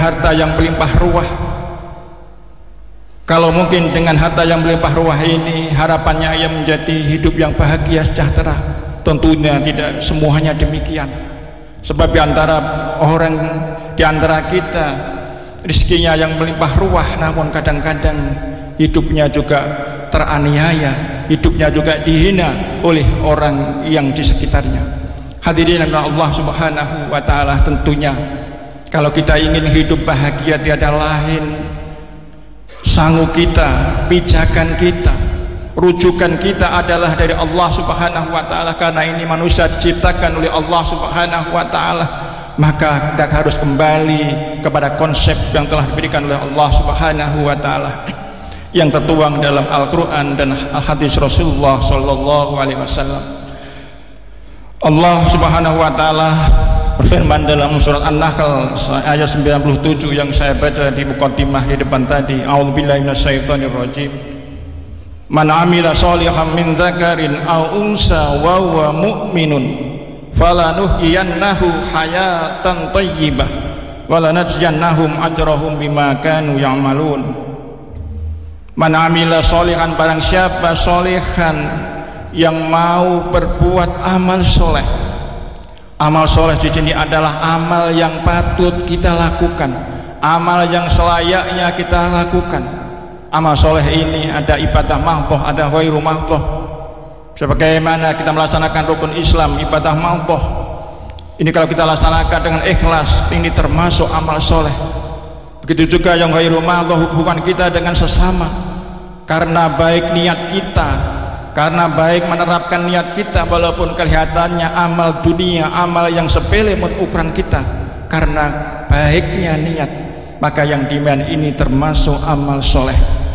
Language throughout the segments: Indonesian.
harta yang melimpah ruah. Kalau mungkin dengan harta yang melimpah ruah ini harapannya ia menjadi hidup yang bahagia sejahtera, tentunya tidak semuanya demikian. Sebab di antara kita rezekinya yang melimpah ruah, namun kadang-kadang hidupnya juga teraniaya, hidupnya juga dihina oleh orang yang di sekitarnya. Hadirin Allah Subhanahu wa ta'ala, tentunya kalau kita ingin hidup bahagia, tiada lain sanggup kita, pijakan kita, rujukan kita adalah dari Allah Subhanahu wa ta'ala. Karena ini manusia diciptakan oleh Allah Subhanahu wa ta'ala, maka kita harus kembali kepada konsep yang telah diberikan oleh Allah Subhanahu wa ta'ala, yang tertuang dalam Al-Quran dan hadis Rasulullah sallallahu alaihi wasallam. Allah Subhanahu wa ta'ala berfirman dalam surat An-Nahl ayat 97 yang saya baca di muqaddimah di depan tadi, a'udzubillahi minasyaitonir rajim. Man 'amila shalihan min dzakarin aw unsa wa huwa mu'minun falanuhyiyannahu hayatan thayyibah wa lanajziyannahum ajrahum bima kanu ya'malun. Man 'amila shalihan, barang siapa sholihan yang mau berbuat amal soleh. Amal soleh di sini adalah amal yang patut kita lakukan, amal yang selayaknya kita lakukan. Amal soleh ini ada ibadah mahdhah, ada ghairu mahdhah. Sebagaimana kita melaksanakan rukun Islam, ibadah mahdhah ini kalau kita laksanakan dengan ikhlas, ini termasuk amal soleh. Begitu juga yang ghairu mahdhah, hubungan kita dengan sesama, karena baik niat kita, karena baik menerapkan niat kita, walaupun kelihatannya amal dunia, amal yang sepele menurut ukuran kita, karena baiknya niat, maka yang demikian ini termasuk amal soleh.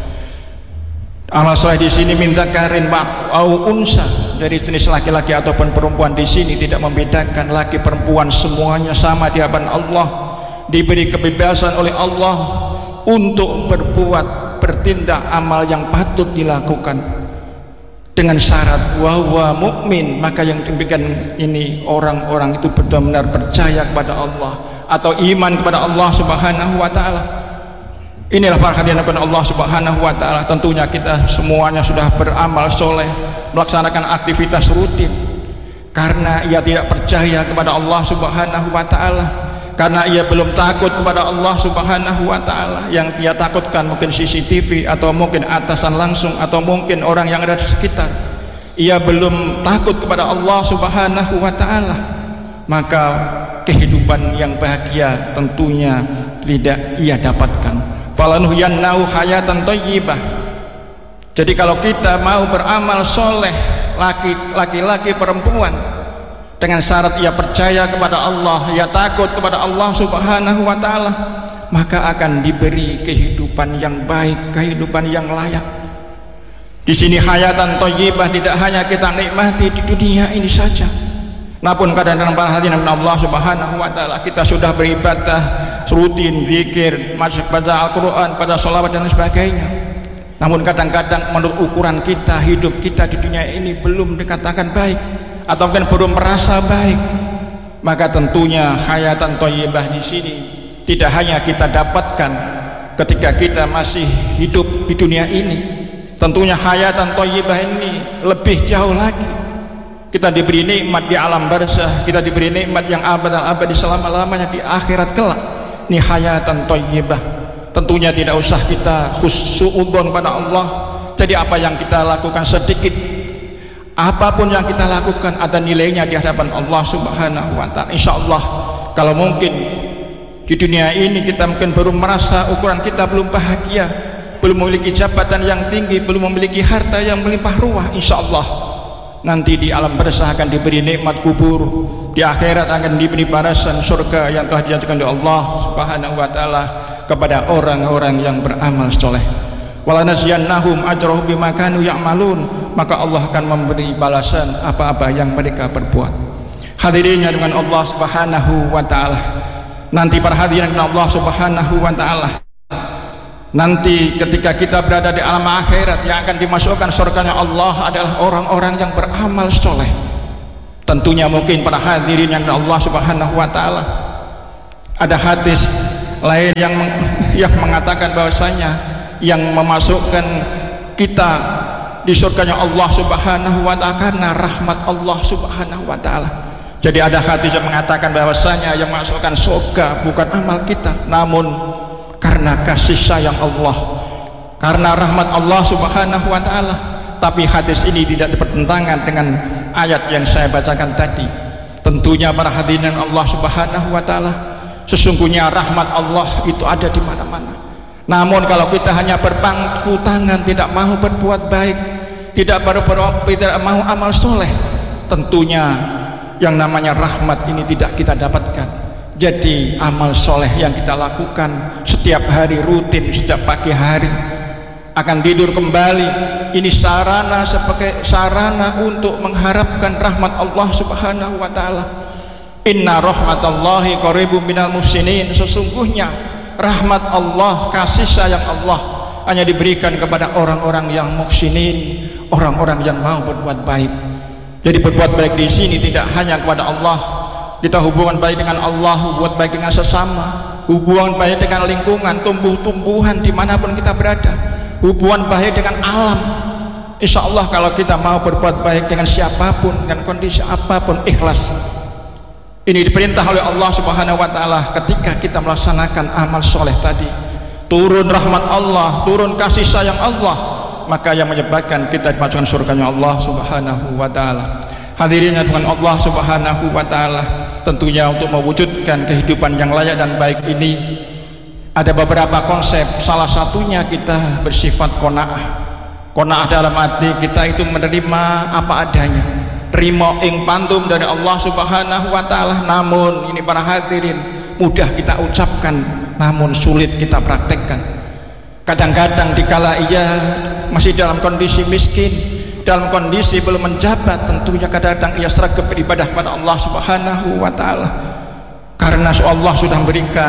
Amal soleh di sini min dzakarin au unsa, dari jenis laki-laki ataupun perempuan. Di sini tidak membedakan laki perempuan, semuanya sama di hadapan Allah, diberi kebebasan oleh Allah untuk bertindak amal yang patut dilakukan dengan syarat wahwa mukmin, maka yang demikian ini orang-orang itu benar-benar percaya kepada Allah atau iman kepada Allah Subhanahu wa ta'ala. Inilah para hadirin Allah Subhanahu wa ta'ala. Tentunya kita semuanya sudah beramal soleh, melaksanakan aktivitas rutin, karena ia tidak percaya kepada Allah Subhanahu wa ta'ala, karena ia belum takut kepada Allah Subhanahu wa ta'ala. Yang dia takutkan mungkin CCTV, atau mungkin atasan langsung, atau mungkin orang yang ada di sekitar. Ia belum takut kepada Allah Subhanahu wa ta'ala, maka kehidupan yang bahagia tentunya tidak ia dapatkan. Falanuhyiyannahu hayatan thayyibah. Jadi kalau kita mau beramal soleh, laki-laki perempuan, dengan syarat ia percaya kepada Allah, ia takut kepada Allah Subhanahu wa ta'ala, maka akan diberi kehidupan yang baik, kehidupan yang layak. Di sini hayatan thayyibah tidak hanya kita nikmati di dunia ini saja, namun kadang-kadang para hadirin Allah Subhanahu wa ta'ala, kita sudah beribadah rutin, zikir, masuk baca Al-Quran, pada sholawat dan sebagainya, namun kadang-kadang menurut ukuran kita, hidup kita di dunia ini belum dikatakan baik, atau mungkin belum merasa baik. Maka tentunya hayatan thayyibah di sini tidak hanya kita dapatkan ketika kita masih hidup di dunia ini. Tentunya hayatan thayyibah ini lebih jauh lagi. Kita diberi nikmat di alam barzah, kita diberi nikmat yang abadi selama-lamanya di akhirat kelak. Ini hayatan thayyibah. Tentunya tidak usah kita khusyu'udzon pada Allah. Jadi apa yang kita lakukan sedikit, apapun yang kita lakukan ada nilainya di hadapan Allah Subhanahu wa ta'ala. Insyaallah kalau mungkin di dunia ini kita mungkin baru merasa ukuran kita belum bahagia, belum memiliki jabatan yang tinggi, belum memiliki harta yang melimpah ruah, insyaallah nanti di alam barzah akan diberi nikmat kubur, di akhirat akan diberi balasan surga yang telah dijanjikan oleh Allah Subhanahu wa ta'ala kepada orang-orang yang beramal soleh. Walanaziyannahum ajrahum bima kanu ya'malun, maka Allah akan memberi balasan apa-apa yang mereka perbuat. Hadirinnya dengan Allah Subhanahu wa ta'ala, nanti para hadirin dengan Allah Subhanahu wa ta'ala, nanti ketika kita berada di alam akhirat, yang akan dimasukkan surganya Allah adalah orang-orang yang beramal soleh. Tentunya mungkin para hadirin yang Allah Subhanahu wa ta'ala, ada hadis lain yang mengatakan bahwasanya yang memasukkan kita di surganya Allah Subhanahu wa ta'ala karena rahmat Allah Subhanahu wa ta'ala. Jadi ada hadis yang mengatakan bahwasanya yang masukkan surga bukan amal kita, namun karena kasih sayang Allah, karena rahmat Allah Subhanahu wa ta'ala. Tapi hadis ini tidak bertentangan dengan ayat yang saya bacakan tadi. Tentunya para hadirin Allah Subhanahu wa ta'ala, sesungguhnya rahmat Allah itu ada di mana-mana. Namun kalau kita hanya berpangku tangan, tidak mau berbuat baik, tidak mau amal soleh, tentunya yang namanya rahmat ini tidak kita dapatkan. Jadi amal soleh yang kita lakukan setiap hari rutin, setiap pagi hari akan tidur kembali, ini sarana sebagai sarana untuk mengharapkan rahmat Allah Subhanahu wa ta'ala. Inna rahmatallahi qaribun minal muhsinin, sesungguhnya rahmat Allah, kasih sayang Allah hanya diberikan kepada orang-orang yang muhsinin, orang-orang yang mau berbuat baik. Jadi berbuat baik di sini tidak hanya kepada Allah, kita hubungan baik dengan Allah, hubungan baik dengan sesama, hubungan baik dengan lingkungan, tumbuh-tumbuhan dimanapun kita berada, hubungan baik dengan alam. Insya Allah kalau kita mau berbuat baik dengan siapapun, dengan kondisi apapun, ikhlas. Ini diperintah oleh Allah Subhanahu wa ta'ala. Ketika kita melaksanakan amal soleh tadi, turun rahmat Allah, turun kasih sayang Allah, maka yang menyebabkan kita dimasukkan surganya Allah Subhanahu wa ta'ala. Hadirin dengan Allah Subhanahu wa ta'ala, tentunya untuk mewujudkan kehidupan yang layak dan baik ini ada beberapa konsep. Salah satunya kita bersifat qanaah. Qanaah dalam arti kita itu menerima apa adanya, terima ing pantum dari Allah Subhanahu wa ta'ala. Namun ini para hadirin, mudah kita ucapkan namun sulit kita praktekkan. Kadang-kadang dikala ia masih dalam kondisi miskin, dalam kondisi belum menjabat, tentunya kadang-kadang ia sergap beribadah pada Allah Subhanahu wa ta'ala, karena Allah sudah memberikan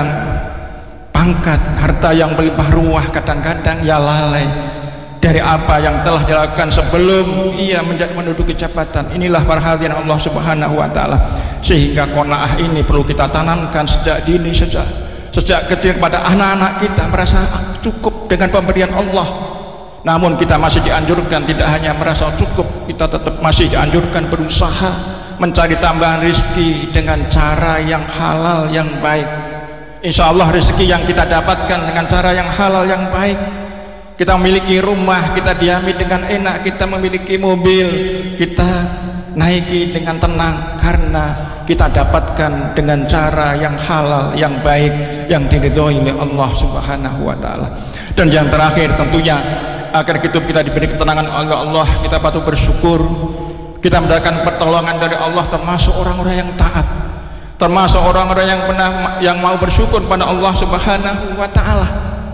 pangkat, harta yang berlimpah ruah. Kadang-kadang ia lalai dari apa yang telah dilakukan sebelum ia menduduki jabatan. Inilah para hadirin Allah Subhanahu wa ta'ala. Sehingga qanaah ini perlu kita tanamkan sejak dini, sejak kecil kepada anak-anak kita, merasa cukup dengan pemberian Allah. Namun kita masih dianjurkan tidak hanya merasa cukup, kita tetap masih dianjurkan berusaha mencari tambahan rezeki dengan cara yang halal, yang baik. Insya Allah rezeki yang kita dapatkan dengan cara yang halal, yang baik, kita memiliki rumah, kita diami dengan enak, kita memiliki mobil, kita naiki dengan tenang, karena kita dapatkan dengan cara yang halal, yang baik, yang diridhoi oleh Allah Subhanahu wa ta'ala. Dan yang terakhir tentunya agar hidup kita diberi ketenangan oleh Allah, kita patut bersyukur, kita mendapatkan pertolongan dari Allah, termasuk orang-orang yang taat, termasuk orang-orang yang mau bersyukur pada Allah Subhanahu wa ta'ala.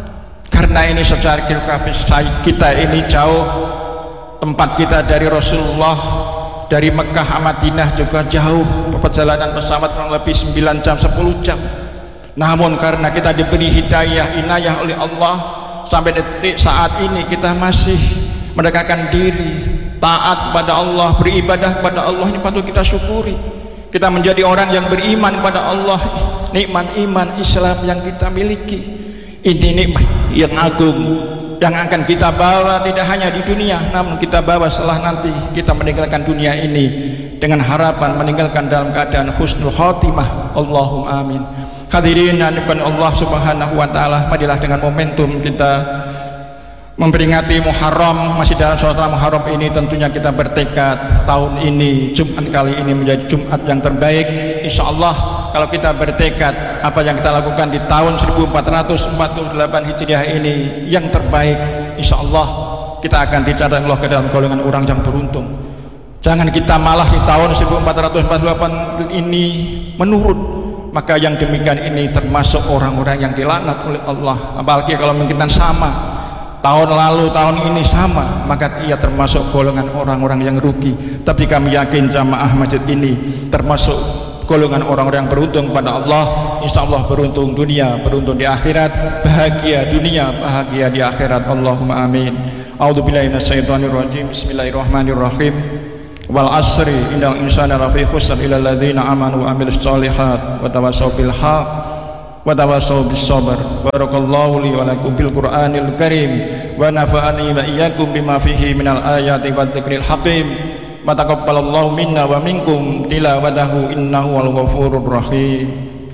Karena ini secara geografis kita ini jauh, tempat kita dari Rasulullah, dari Mekah Madinah juga jauh, perjalanan pesawat kurang lebih 9 jam 10 jam. Namun karena kita diberi hidayah, inayah oleh Allah, sampai detik saat ini kita masih mendekatkan diri, taat kepada Allah, beribadah kepada Allah. Ini patut kita syukuri. Kita menjadi orang yang beriman kepada Allah. Nikmat iman Islam yang kita miliki, ini nikmat yang agung yang akan kita bawa tidak hanya di dunia, namun kita bawa setelah nanti kita meninggalkan dunia ini dengan harapan meninggalkan dalam keadaan husnul khotimah. Allahumma amin. Hadirin dan Allah Subhanahu wa ta'ala, marilah dengan momentum kita memperingati Muharram, masih dalam suasana Muharram ini, tentunya kita bertekad tahun ini, Jumat kali ini menjadi Jumat yang terbaik. Insya Allah kalau kita bertekad apa yang kita lakukan di tahun 1448 Hijriah ini yang terbaik, insya Allah kita akan dicatat Allah ke dalam golongan orang yang beruntung. Jangan kita malah di tahun 1448 ini menurun, maka yang demikian ini termasuk orang-orang yang dilaknat oleh Allah. Apalagi kalau mungkin sama tahun lalu, tahun ini sama, maka ia termasuk golongan orang-orang yang rugi. Tapi kami yakin jamaah masjid ini termasuk golongan orang-orang yang beruntung pada Allah. Insya Allah beruntung dunia, beruntung di akhirat, bahagia dunia, bahagia di akhirat. Allahumma amin. A'udzubillahi minasyaitonirrajim. Bismillahirrahmanirrahim. Wal asri innal insana lafi khusr illa alladzina amanu wa amilus sholihat wa tawassaw bil haq wa tawassaw bis sabr. Barakallahu li wa lakum fil Qur'anil Karim wa nafa'ani wa iyyakum bima fihi minal ayati wad dzikril hakim. Wa taqabbalallahu minna wa minkum tilawatahu innahu wal ghafurur rahim.